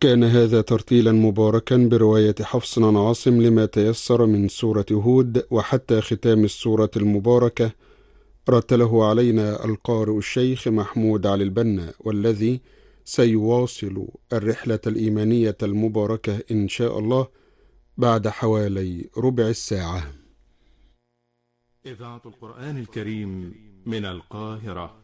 كان هذا ترتيلا مباركا برواية حفص عن عاصم لما تيسر من سورة هود وحتى ختام السورة المباركة، رتله علينا القارئ الشيخ محمود علي البنا، والذي سيواصل الرحلة الإيمانية المباركة إن شاء الله بعد حوالي ربع الساعة. إذاعة القرآن الكريم من القاهرة.